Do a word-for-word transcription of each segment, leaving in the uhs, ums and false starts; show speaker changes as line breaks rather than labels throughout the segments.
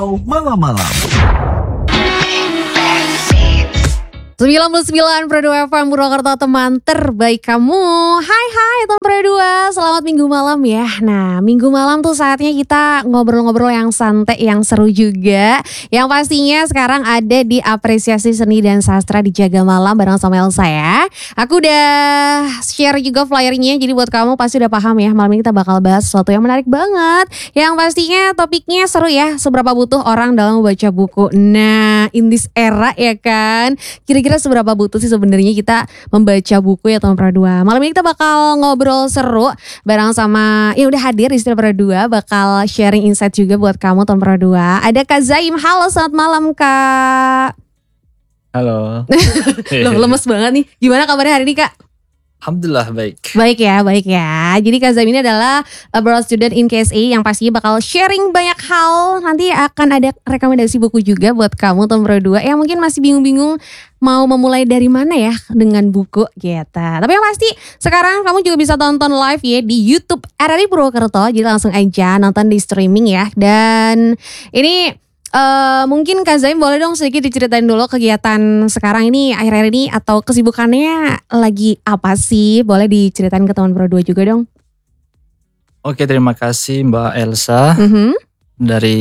Malam-malam.
sembilan puluh sembilan Pro dua F M Purwokerto, teman terbaik kamu. Hai hai teman Pro dua, selamat minggu malam ya. Nah, minggu malam tuh saatnya kita ngobrol-ngobrol yang santai, yang seru juga. Yang pastinya sekarang ada di Apresiasi Seni dan Sastra di Jaga Malam bareng sama Elsa ya. Aku udah share juga flyernya, jadi buat kamu pasti udah paham ya. Malam ini kita bakal bahas sesuatu yang menarik banget. Yang pastinya topiknya seru ya, seberapa butuh orang dalam membaca buku. Nah, in this era ya kan, kira-kira seberapa butuh sih sebenarnya kita membaca buku ya teman Pro dua. Malam ini kita bakal ngobrol seru bareng sama ya udah hadir di Studio Pro dua, bakal sharing insight juga buat kamu teman Pro dua. Ada Kak Zaim. Halo, selamat malam Kak.
Halo.
Loh, lemes banget nih. Gimana kabarnya hari ini Kak?
Alhamdulillah baik.
Baik ya, baik ya. Jadi Kak Zaim ini adalah abroad student in K S A yang pastinya bakal sharing banyak hal. Nanti akan ada rekomendasi buku juga buat kamu teman Pro dua yang mungkin masih bingung-bingung mau memulai dari mana ya dengan buku gitu. Tapi yang pasti sekarang kamu juga bisa tonton live ya di YouTube R R I Purwokerto. Jadi langsung aja nonton di streaming ya. Dan ini Uh, mungkin Kak Zaim boleh dong sedikit diceritain dulu kegiatan sekarang ini akhir-akhir ini atau kesibukannya lagi apa sih? Boleh diceritain ke teman Pro dua juga dong.
Oke, terima kasih Mbak Elsa.
Mm-hmm. Dari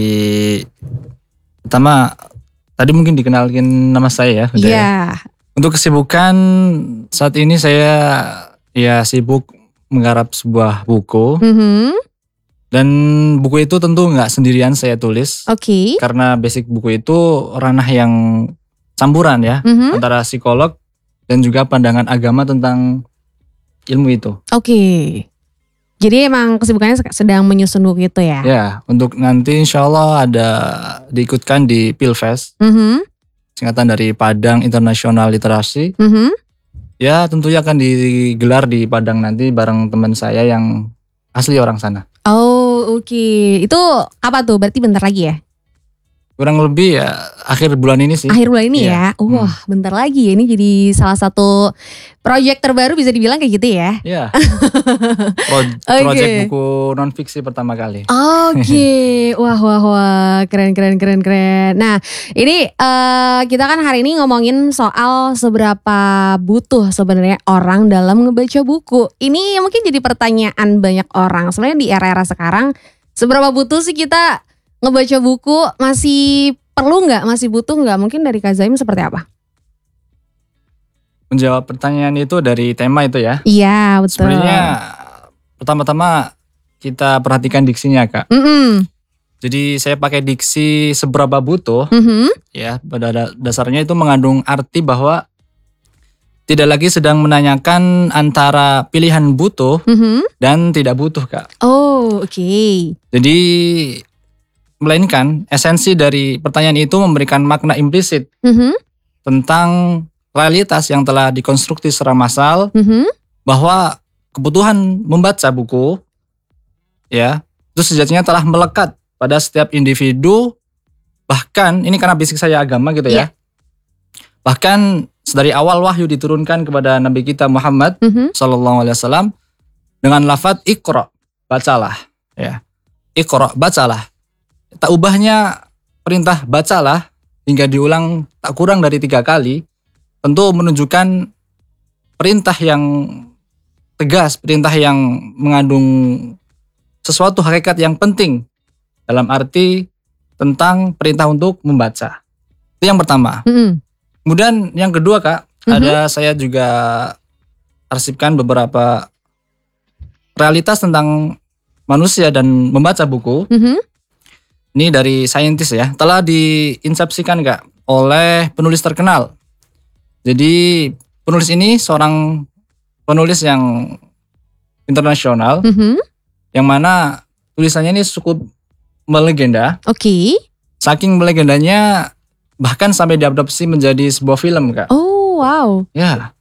pertama tadi mungkin dikenalin nama saya ya.
Iya. Yeah.
Untuk kesibukan saat ini saya ya sibuk menggarap sebuah buku.
Mm-hmm.
Dan buku itu tentu nggak sendirian saya tulis.
Oke. Okay.
Karena basic buku itu ranah yang campuran ya, mm-hmm. antara psikolog dan juga pandangan agama tentang ilmu itu.
Oke. Okay. Jadi emang kesibukannya sedang menyusun buku itu ya?
Ya, untuk nanti insya Allah ada diikutkan di Pilfest. Mm-hmm. Singkatan dari Padang International Literasi.
Mm-hmm.
Ya, tentunya akan digelar di Padang nanti bareng teman saya yang asli orang sana.
Oh, oke. Okay. Itu apa tuh? Berarti bentar lagi ya?
Kurang lebih ya akhir bulan ini sih.
Akhir bulan ini
ya.
ya? Wah, hmm. bentar lagi ya. Ini jadi salah satu proyek terbaru bisa dibilang kayak gitu ya?
Iya. Pro- okay. Proyek buku non fiksi pertama kali.
Oke. Okay. Wah, wah, wah. Keren, keren, keren, keren. Nah, ini uh, kita kan hari ini ngomongin soal seberapa butuh sebenarnya orang dalam ngebaca buku. Ini mungkin jadi pertanyaan banyak orang. Sebenarnya di era-era sekarang, seberapa butuh sih kita ngebaca buku, masih perlu nggak, masih butuh nggak? Mungkin dari Kak Zaim seperti apa?
Menjawab pertanyaan itu dari tema itu ya?
Iya, betul.
Sebenarnya pertama-tama kita perhatikan diksinya Kak.
Mm-hmm.
Jadi saya pakai diksi seberapa butuh,
mm-hmm.
ya pada dasarnya itu mengandung arti bahwa tidak lagi sedang menanyakan antara pilihan butuh mm-hmm. dan tidak butuh Kak.
Oh, oke. Okay.
Jadi melainkan esensi dari pertanyaan itu memberikan makna implisit mm-hmm. tentang realitas yang telah dikonstruksi secara massal, mm-hmm. bahwa kebutuhan membaca buku ya itu sejatinya telah melekat pada setiap individu, bahkan ini karena basic saya agama gitu ya, yeah. bahkan dari awal wahyu diturunkan kepada Nabi kita Muhammad mm-hmm. Sallallahu Alaihi Wasallam dengan lafadz Iqra, bacalah ya, Iqra, bacalah. Tak ubahnya perintah bacalah hingga diulang tak kurang dari tiga kali tentu menunjukkan perintah yang tegas, perintah yang mengandung sesuatu hakikat yang penting dalam arti tentang perintah untuk membaca. Itu yang pertama. Mm-hmm. Kemudian yang kedua Kak, mm-hmm. ada saya juga arsipkan beberapa realitas tentang manusia dan membaca buku. Mm-hmm. Ini dari saintis ya, telah diinsepsikan Kak oleh penulis terkenal. Jadi penulis ini seorang penulis yang internasional, mm-hmm. yang mana tulisannya ini cukup melegenda.
Oke. Okay.
Saking melegendanya bahkan sampai diadopsi menjadi sebuah film Kak.
Oh wow.
Ya.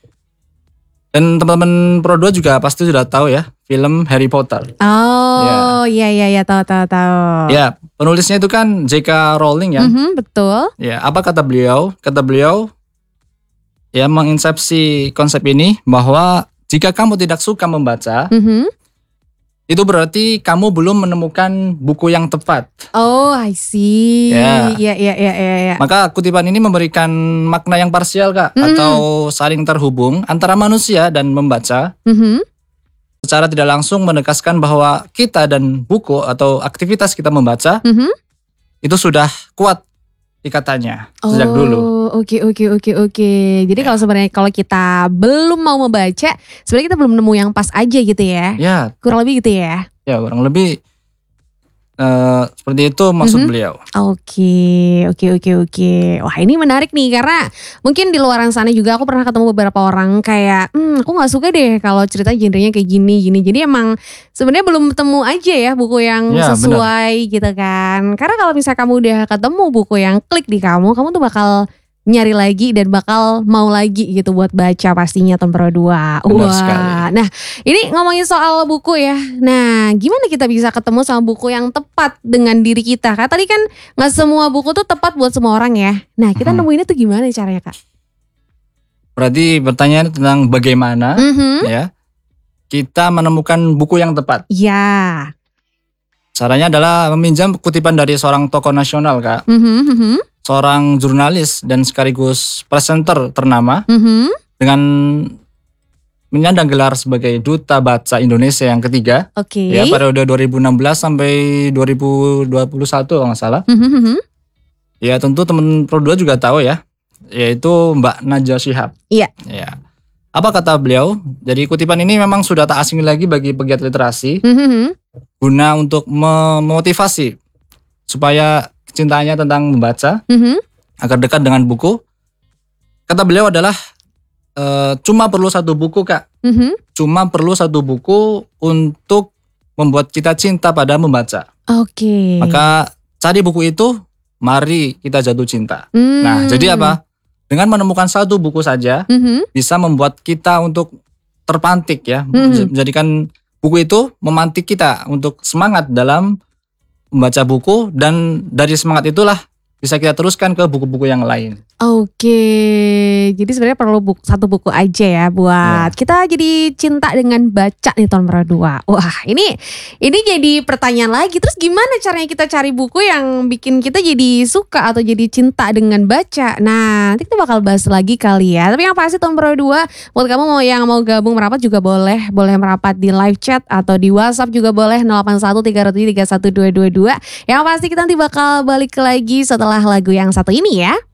Dan teman-teman Pro dua juga pasti sudah tahu ya film Harry Potter.
Oh iya iya iya tahu tahu tahu.
Ya, penulisnya itu kan J K Rowling ya.
Mm-hmm, betul.
Ya, apa kata beliau? Kata beliau ya menginsepsi konsep ini bahwa jika kamu tidak suka membaca, mm-hmm. itu berarti kamu belum menemukan buku yang tepat.
Oh, I see.
Ya.
Iya, iya, iya, iya. Ya.
Maka kutipan ini memberikan makna yang parsial, Kak, mm-hmm. atau saling terhubung antara manusia dan membaca. Mm-hmm. Secara tidak langsung menegaskan bahwa kita dan buku atau aktivitas kita membaca mm-hmm. itu sudah kuat ikatannya oh, sejak dulu.
Oke, oke, oke, oke. Jadi ya. Kalau sebenarnya kalau kita belum mau membaca, sebenarnya kita belum nemu yang pas aja gitu ya?
Ya.
Kurang lebih gitu ya?
Ya, kurang lebih uh, seperti itu maksud mm-hmm. beliau.
Oke, oke, oke, oke. Wah, ini menarik nih karena mungkin di luaran sana juga aku pernah ketemu beberapa orang kayak, hmm, aku nggak suka deh kalau cerita genrenya kayak gini, gini. Jadi emang sebenarnya belum ketemu aja ya buku yang ya, sesuai bener. Gitu kan. Karena kalau misalnya kamu udah ketemu buku yang klik di kamu, kamu tuh bakal nyari lagi dan bakal mau lagi gitu buat baca pastinya tahun Pro dua. Wah, sekali. Nah ini ngomongin soal buku ya. Nah gimana kita bisa ketemu sama buku yang tepat dengan diri kita? Kan tadi kan gak semua buku tuh tepat buat semua orang ya. Nah kita hmm. nemuinnya tuh gimana caranya, Kak?
Berarti pertanyaan tentang bagaimana mm-hmm. ya kita menemukan buku yang tepat.
Ya.
Caranya adalah meminjam kutipan dari seorang tokoh nasional, Kak. Mm-hmm. Seorang jurnalis dan sekaligus presenter ternama mm-hmm. dengan menyandang gelar sebagai Duta Baca Indonesia yang ketiga.
Oke.
Okay. Ya, periode dua ribu enam belas sampai dua ribu dua puluh satu kalau nggak salah. Mm-hmm. Ya tentu teman Pro dua juga tahu ya, yaitu Mbak Najwa Shihab.
Iya.
Ya. Apa kata beliau? Jadi kutipan ini memang sudah tak asing lagi bagi pegiat literasi, mm-hmm. guna untuk memotivasi supaya cintanya tentang membaca mm-hmm. agar dekat dengan buku. Kata beliau adalah e, cuma perlu satu buku, Kak. Mm-hmm. Cuma perlu satu buku untuk membuat kita cinta pada membaca.
Oke. Okay.
Maka cari buku itu, mari kita jatuh cinta. Mm. Nah, jadi apa? Dengan menemukan satu buku saja mm-hmm. bisa membuat kita untuk terpantik ya, mm-hmm. menjadikan buku itu memantik kita untuk semangat dalam membaca buku, dan dari semangat itulah bisa kita teruskan ke buku-buku yang lain.
Oke, jadi sebenarnya perlu buku, satu buku aja ya buat ya. Kita jadi cinta dengan baca nih tahun Pro dua. Wah ini ini jadi pertanyaan lagi. Terus gimana caranya kita cari buku yang bikin kita jadi suka atau jadi cinta dengan baca? Nah nanti kita bakal bahas lagi kali ya. Tapi yang pasti tahun Pro dua, buat kamu mau yang mau gabung merapat juga boleh. Boleh merapat di live chat atau di WhatsApp juga boleh. nol delapan satu tiga tujuh tiga satu dua dua dua. Yang pasti kita nanti bakal balik lagi setelah lagu yang satu ini ya.